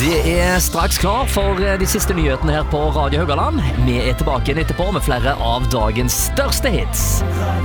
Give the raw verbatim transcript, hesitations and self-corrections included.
Det er straks klar for de siste nyhetene her på Radio Haugaland. Vi er tilbake igjen etterpå med flere av dagens største hits.